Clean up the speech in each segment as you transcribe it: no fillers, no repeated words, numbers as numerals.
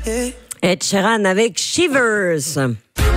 Ed Sheeran avec Shivers.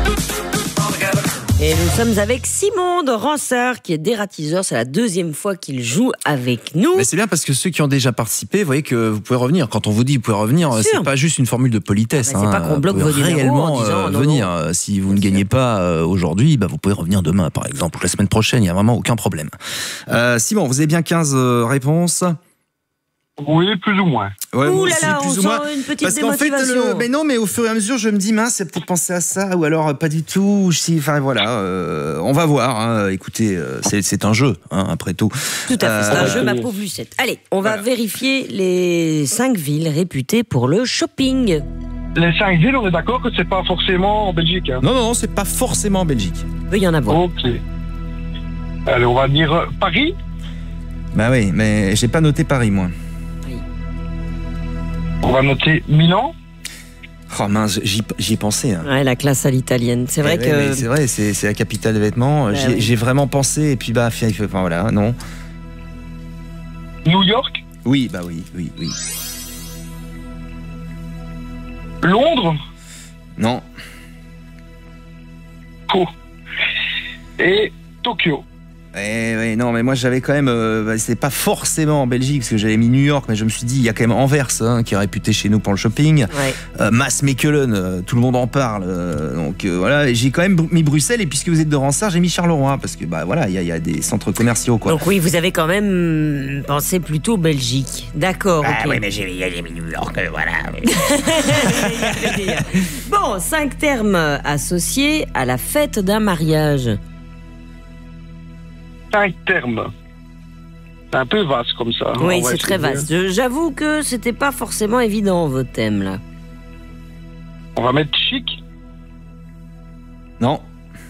Et nous sommes avec Simon de Ransard qui est dératiseur. C'est la deuxième fois qu'il joue avec nous. Mais c'est bien parce que ceux qui ont déjà participé, vous voyez que vous pouvez revenir. Quand on vous dit vous pouvez revenir, c'est pas juste une formule de politesse. C'est pas qu'on bloque vous vos pouvez numéros réellement en disant, non, venir. non. Si vous ne gagnez pas aujourd'hui, vous pouvez revenir demain par exemple ou la semaine prochaine. Il n'y a vraiment aucun problème. Simon, vous avez bien 15 réponses. Oui, plus ou moins. Ouais, Ouh moi là aussi, là, plus on ou sent moins. une petite Parce qu'en fait, démotivation. mais non, mais au fur et à mesure, je me dis, mince, c'est peut-être pensé à ça, ou alors pas du tout. Enfin voilà, on va voir. Hein. Écoutez, c'est un jeu, hein, après tout. Tout à fait, c'est un jeu, ma pauvre Lucette. Allez, on va vérifier les 5 villes réputées pour le shopping. Les 5 villes, on est d'accord que c'est pas forcément en Belgique. Hein. Non, c'est pas forcément en Belgique. Il peut y en avoir. Ok. Allez, on va dire Paris. Bah oui, mais j'ai pas noté Paris, moi. On va noter Milan. Oh mince, j'y ai pensé. Hein. Ouais, la classe à l'italienne. C'est vrai que. C'est vrai, c'est la capitale des vêtements. J'ai vraiment pensé, et puis enfin voilà, non. New York. Oui, oui. Londres. Non. Oh. Et Tokyo. Non, mais moi j'avais quand même. C'est pas forcément en Belgique, parce que j'avais mis New York, mais je me suis dit, il y a quand même Anvers, qui est réputé chez nous pour le shopping. Ouais. Maasmechelen, tout le monde en parle. Donc voilà, et j'ai quand même mis Bruxelles, et puisque vous êtes de Ransard, j'ai mis Charleroi, parce que voilà, il y a des centres commerciaux, quoi. Donc oui, vous avez quand même pensé plutôt Belgique. D'accord. Ah ok. oui, mais j'ai mis New York, voilà. Bon, 5 termes associés à la fête d'un mariage. 5 termes. C'est un peu vaste comme ça. Oui, c'est très vaste. J'avoue que c'était pas forcément évident, vos thèmes, là. On va mettre chic. Non.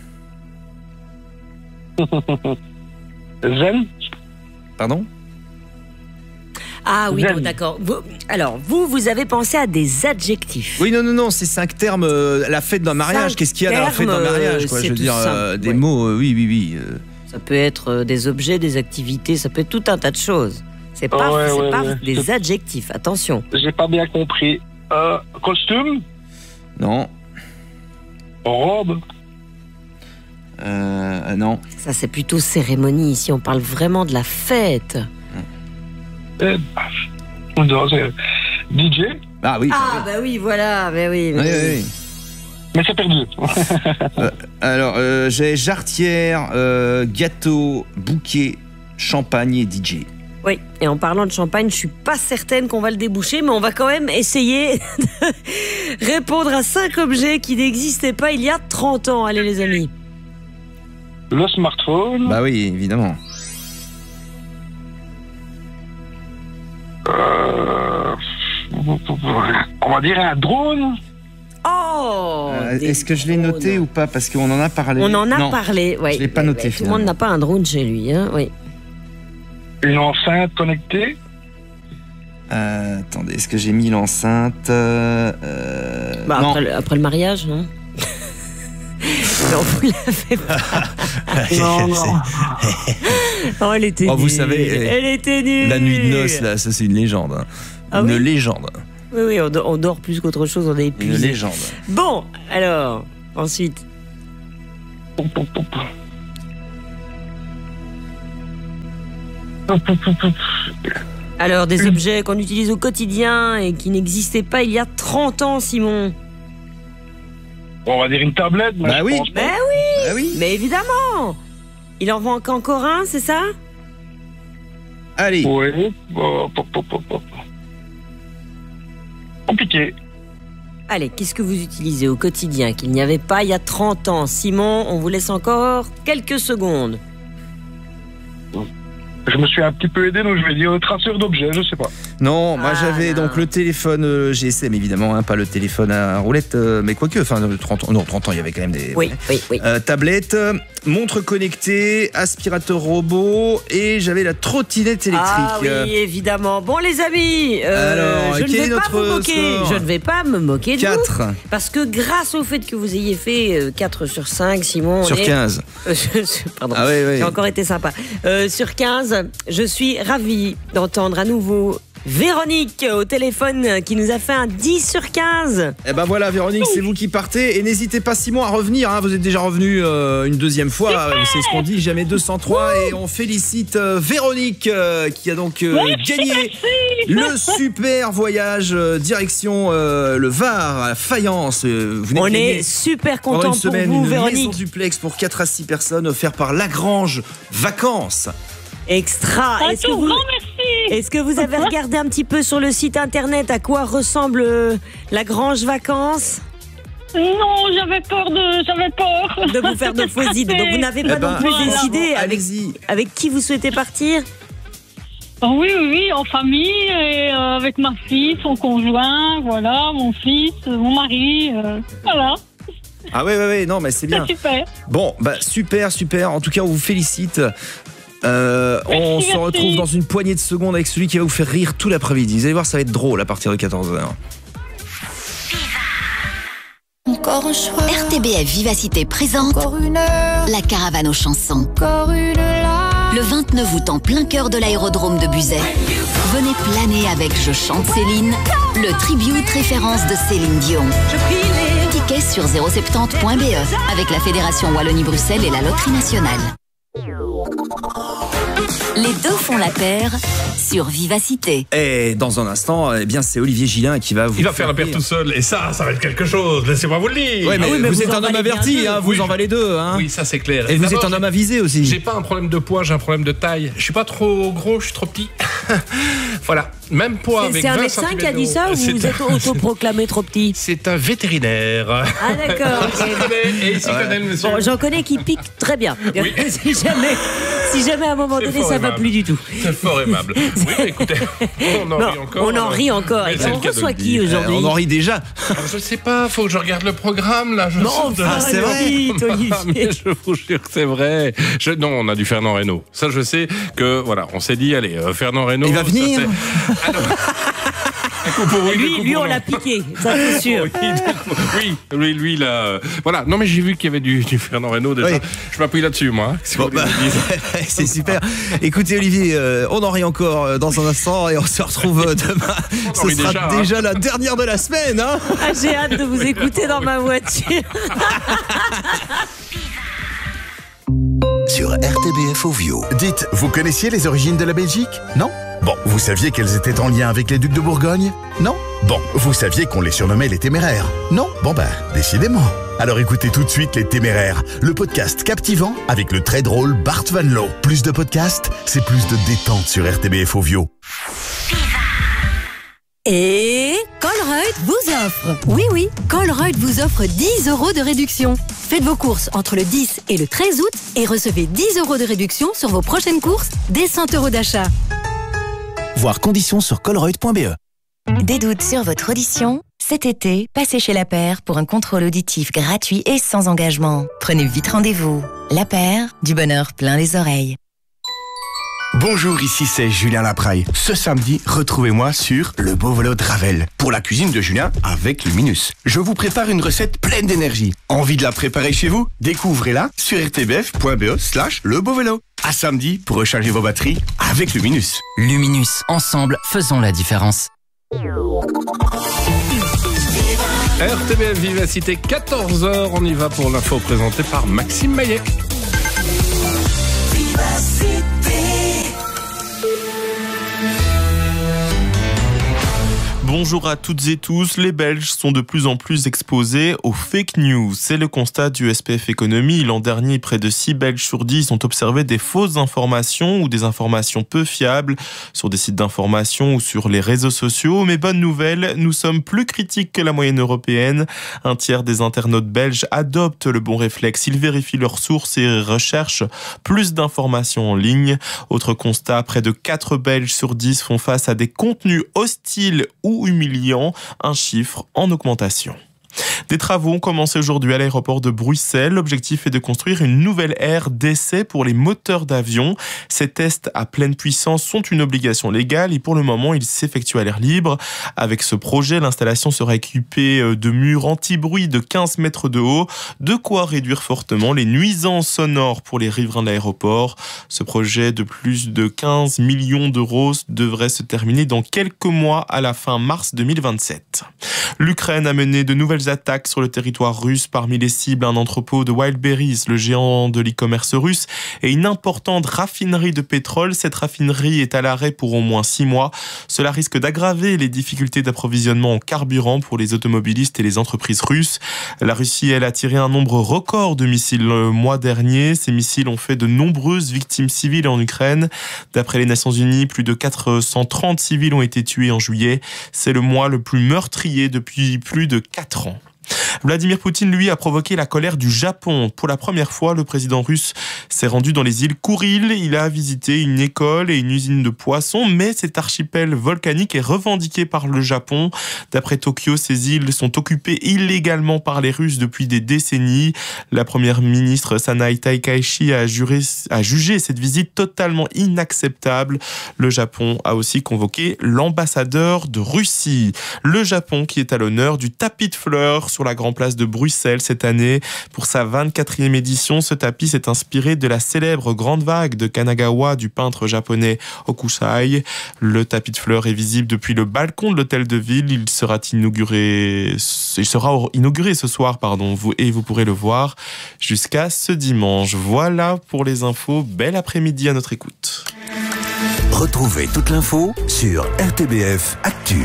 Zen. Pardon? Ah oui, Zen. bon, d'accord. Alors, vous avez pensé à des adjectifs. Oui, non, c'est 5 termes. La fête d'un mariage, 5 qu'est-ce qu'il y a dans la fête d'un mariage, quoi? c'est Je veux tout dire, simple, des ouais. mots, oui. Ça peut être des objets, des activités, ça peut être tout un tas de choses. C'est pas, des adjectifs, attention. J'ai pas bien compris. Costume. Non. Robe. Non. Ça, c'est plutôt cérémonie. Ici, on parle vraiment de la fête. Non, c'est DJ. Ah oui. Ah, bah oui, voilà. Bah oui. Oui. Mais c'est perdu. Alors, j'ai jarretière, gâteau, bouquet, champagne et DJ. Oui, et en parlant de champagne, je suis pas certaine qu'on va le déboucher, mais on va quand même essayer de répondre à 5 objets qui n'existaient pas il y a 30 ans. Allez, les amis. Le smartphone. Bah oui, évidemment. On va dire un drone. Oh Est-ce que je l'ai noté ou pas? Parce qu'on en a parlé. On en a Non. parlé, oui. Je l'ai pas noté, Tout le monde n'a pas un drone chez lui, hein, oui. Une enceinte connectée. Attendez, est-ce que j'ai mis l'enceinte Bah, non. après le mariage, non? Non, vous l'avez pas. Non. Oh, elle était nulle. Vous savez, Elle était nulle. La nuit de noces, là, ça c'est une légende. Hein. Ah une oui légende. Oui, on dort plus qu'autre chose, on est Une épuisé. légende. Bon, alors, ensuite. Alors, des objets qu'on utilise au quotidien et qui n'existaient pas il y a 30 ans, Simon. On va dire une tablette. Mais Bah je oui. pense pas. Ben oui, Ah oui. mais évidemment. Il en manque encore un, c'est ça? Allez. Oui. Compliqué. Allez, qu'est-ce que vous utilisez au quotidien qu'il n'y avait pas il y a 30 ans? Simon, on vous laisse encore quelques secondes. Je me suis un petit peu aidé, donc je vais dire traceur d'objets, je sais pas. Non, moi j'avais non. donc le téléphone GSM évidemment, hein, pas le téléphone à roulette, mais quoique, enfin 30 ans, il y avait quand même des... Oui. Tablette, montre connectée, aspirateur robot et j'avais la trottinette électrique. Ah oui, évidemment. Bon, les amis, Alors, je ne quel est vais pas notre vous moquer. score? Je ne vais pas me moquer de 4 vous. Parce que grâce au fait que vous ayez fait 4 sur 5, Simon... sur 15. Pardon, Ah oui. j'ai encore été sympa. Sur 15, je suis ravie d'entendre à nouveau Véronique au téléphone qui nous a fait un 10 sur 15. Eh ben voilà, Véronique, c'est vous qui partez. Et n'hésitez pas, Simon, à revenir. Vous êtes déjà revenu une deuxième fois. C'est ce qu'on dit, jamais 203. Et on félicite Véronique qui a donc gagné le super voyage direction le Var à Fayence. On est super contents pour vous, Véronique. Une maison duplex pour 4 à 6 personnes offert par Lagrange Vacances. Extra. Est-ce que vous avez regardé un petit peu sur le site internet à quoi ressemble Lagrange Vacances ? Non, j'avais peur de vous faire de fausses idées. Donc vous n'avez pas non plus décidé avec qui vous souhaitez partir ? Oui, en famille, et avec ma fille, son conjoint, voilà, mon fils, mon mari, voilà. Ah ouais, non, mais c'est bien. C'est super. Bon, super. En tout cas, on vous félicite. On se retrouve dans une poignée de secondes avec celui qui va vous faire rire tout l'après-midi. Vous allez voir, ça va être drôle à partir de 14h. Encore un choix. RTBF Vivacité présente la caravane aux chansons. Encore une larme. Le 29 août en plein cœur de l'aérodrome de Buzet. Venez planer avec Je chante Céline, le tribute référence de Céline Dion. Tickets sur 070.be avec la Fédération Wallonie-Bruxelles et la Loterie Nationale. Les deux font la paire sur Vivacité. Et dans un instant, c'est Olivier Gillin qui va vous... Il va faire la paire tout seul, et ça va être quelque chose, laissez-moi vous le dire. Ouais, mais vous êtes un homme averti, vous en valez deux. Oui, ça c'est clair. Et vous êtes un homme avisé aussi. J'ai pas un problème de poids, j'ai un problème de taille. Je suis pas trop gros, je suis trop petit. Voilà, même poids avec 20 cm. C'est un médecin qui a dit ça ou vous êtes autoproclamé trop petit ? C'est un vétérinaire. Ah d'accord. Et il s'y connaît le monsieur. Bon, j'en connais qui piquent très bien. Oui. si jamais à un moment donné ça va plus du tout. C'est fort aimable. Oui, écoutez, on en rit encore. On en rit encore. Et on reçoit qui aujourd'hui ? On en rit déjà. Alors, je sais pas, faut que je regarde le programme là. C'est vrai. Olivier. Je vous jure que c'est vrai. Non, on a du Fernand Reynaud. Ça, je sais que voilà, on s'est dit, allez, Fernand Reynaud. Il va venir. Lui, on l'a piqué, ça c'est sûr. Oui, lui là. Voilà. Non, mais j'ai vu qu'il y avait du Fernand Reynaud déjà. Oui. Je m'appuie là-dessus, moi. C'est super. Écoutez, Olivier, on en rit encore dans un instant et on se retrouve demain. Ce sera déjà la dernière de la semaine. Hein. J'ai hâte de vous écouter dans ma voiture. Sur RTBF Ovio. Dites, vous connaissiez les origines de la Belgique ? Non ? Bon, vous saviez qu'elles étaient en lien avec les ducs de Bourgogne ? Non ? Bon, vous saviez qu'on les surnommait les Téméraires ? Non ? Bon décidément. Alors écoutez tout de suite Les Téméraires, le podcast captivant avec le très drôle Bart Van Loo. Plus de podcasts, c'est plus de détente sur RTBF Ovio. Et Colruyt vous offre. Oui, Colruyt vous offre 10 € de réduction. Faites vos courses entre le 10 et le 13 août et recevez 10 € de réduction sur vos prochaines courses dès 100 € d'achat. Voir conditions sur colruyt.be. Des doutes sur votre audition ? Cet été, passez chez La Paire pour un contrôle auditif gratuit et sans engagement. Prenez vite rendez-vous. La Paire, du bonheur plein les oreilles. Bonjour, ici c'est Julien Lapraille. Ce samedi, retrouvez-moi sur Le Beau Vélo de Ravel pour la cuisine de Julien avec Luminus. Je vous prépare une recette pleine d'énergie. Envie de la préparer chez vous ? Découvrez-la sur rtbf.be/lebeauvélo. À samedi pour recharger vos batteries avec Luminus. Luminus, ensemble, faisons la différence. RTBF Vivacité, 14h, on y va pour l'info présentée par Maxime Maillet. Bonjour à toutes et tous, les Belges sont de plus en plus exposés aux fake news. C'est le constat du SPF Économie. L'an dernier, près de 6 Belges sur 10 ont observé des fausses informations ou des informations peu fiables sur des sites d'information ou sur les réseaux sociaux. Mais bonne nouvelle, nous sommes plus critiques que la moyenne européenne. Un tiers des internautes belges adoptent le bon réflexe. Ils vérifient leurs sources et recherchent plus d'informations en ligne. Autre constat, près de 4 Belges sur 10 font face à des contenus hostiles ou humiliants, un chiffre en augmentation. Des travaux ont commencé aujourd'hui à l'aéroport de Bruxelles. L'objectif est de construire une nouvelle aire d'essai pour les moteurs d'avion. Ces tests à pleine puissance sont une obligation légale et pour le moment, ils s'effectuent à l'air libre. Avec ce projet, l'installation sera équipée de murs anti-bruit de 15 mètres de haut, de quoi réduire fortement les nuisances sonores pour les riverains de l'aéroport. Ce projet de plus de 15 millions d'euros devrait se terminer dans quelques mois à la fin mars 2027. L'Ukraine a mené de nouvelles attaques sur le territoire russe. Parmi les cibles, un entrepôt de Wildberries, le géant de l'e-commerce russe, et une importante raffinerie de pétrole. Cette raffinerie est à l'arrêt pour au moins 6 mois. Cela risque d'aggraver les difficultés d'approvisionnement en carburant pour les automobilistes et les entreprises russes. La Russie, elle, a tiré un nombre record de missiles le mois dernier. Ces missiles ont fait de nombreuses victimes civiles en Ukraine. D'après les Nations Unies, plus de 430 civils ont été tués en juillet. C'est le mois le plus meurtrier depuis plus de 4 ans. Vladimir Poutine, lui, a provoqué la colère du Japon. Pour la première fois, le président russe s'est rendu dans les îles Kouril. Il a visité une école et une usine de poissons, mais cet archipel volcanique est revendiqué par le Japon. D'après Tokyo, ces îles sont occupées illégalement par les Russes depuis des décennies. La première ministre Sanae Takaichi a jugé cette visite totalement inacceptable. Le Japon a aussi convoqué l'ambassadeur de Russie. Le Japon qui est à l'honneur du tapis de fleurs sur la Grande Place de Bruxelles cette année. Pour sa 24e édition, ce tapis s'est inspiré de la célèbre Grande Vague de Kanagawa du peintre japonais Hokusai. Le tapis de fleurs est visible depuis le balcon de l'hôtel de ville. Il sera inauguré ce soir, et vous pourrez le voir jusqu'à ce dimanche. Voilà pour les infos. Bel après-midi à notre écoute. Retrouvez toute l'info sur RTBF Actu.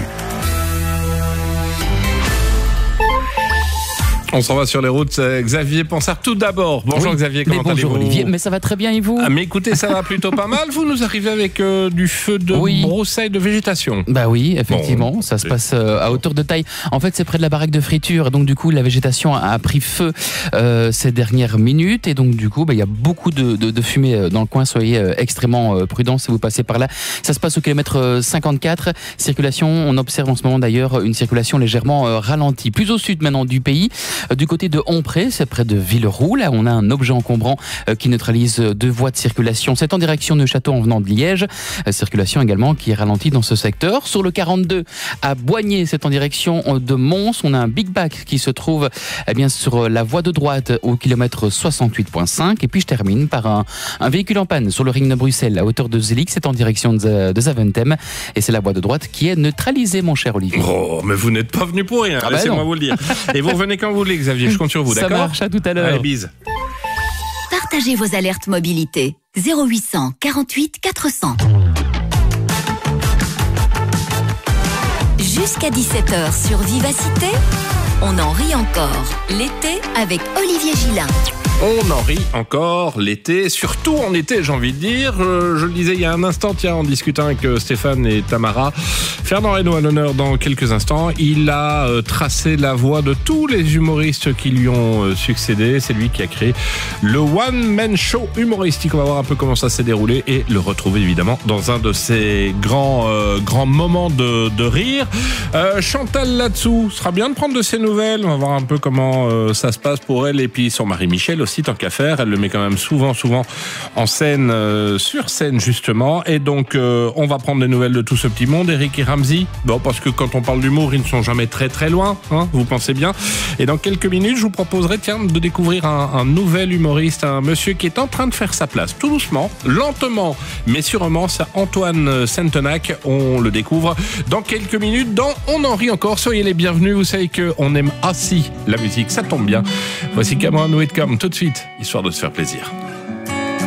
On s'en va sur les routes. Xavier Pansard, tout d'abord. Bonjour Xavier, comment allez-vous ? Bonjour Olivier, mais ça va très bien et vous ? Mais écoutez, ça va plutôt pas mal. Vous nous arrivez avec du feu de broussailles de végétation. Bah oui, effectivement, ça se passe à hauteur de taille. En fait, c'est près de la baraque de friture. Donc du coup, la végétation a pris feu ces dernières minutes. Et donc du coup, il y a beaucoup de fumée dans le coin. Soyez extrêmement prudents si vous passez par là. Ça se passe au kilomètre 54. Circulation, on observe en ce moment d'ailleurs une circulation légèrement ralentie. Plus au sud maintenant du pays. Du côté de Hompré, c'est près de Villeroux, là on a un objet encombrant qui neutralise 2 voies de circulation. C'est en direction de Château en venant de Liège. Circulation également qui est ralentie dans ce secteur. Sur le 42 à Boigné, c'est en direction de Mons. On a un Big Back qui se trouve sur la voie de droite au kilomètre 68.5. Et puis je termine par un véhicule en panne sur le ring de Bruxelles à hauteur de Zelig. C'est en direction de Zaventem. Et c'est la voie de droite qui est neutralisée, mon cher Olivier. Oh, mais vous n'êtes pas venu pour rien, laissez-moi vous le dire. Et vous revenez quand vous voulez, Xavier, je compte sur vous, d'accord ? Ça marche, à tout à l'heure. Allez, bise. Partagez vos alertes mobilité. 0800 48 400. Jusqu'à 17h sur Vivacité, on en rit encore. L'été avec Olivier Gillin. On en rit encore l'été, surtout en été, j'ai envie de dire. Je le disais il y a un instant, en discutant avec Stéphane et Tamara. Fernand Reynaud à l'honneur dans quelques instants. Il a tracé la voie de tous les humoristes qui lui ont succédé. C'est lui qui a créé le One Man Show humoristique. On va voir un peu comment ça s'est déroulé et le retrouver évidemment dans un de ces grands moments de rire. Chantal Latsou, sera bien de prendre de ses nouvelles. On va voir un peu comment ça se passe pour elle et puis sur Marie-Michel aussi, tant qu'à faire. Elle le met quand même souvent en scène, sur scène justement. Et donc on va prendre des nouvelles de tout ce petit monde. Eric et Ramsey, parce que quand on parle d'humour, ils ne sont jamais très très loin, vous pensez bien. Et dans quelques minutes, je vous proposerai de découvrir un nouvel humoriste, un monsieur qui est en train de faire sa place, tout doucement, lentement, mais sûrement. C'est Antoine Sentenac. On le découvre dans quelques minutes dans On en rit encore. Soyez les bienvenus. Vous savez qu'on aime assis la musique, ça tombe bien. Voici Cameron Whitcomb tout de suite, histoire de se faire plaisir.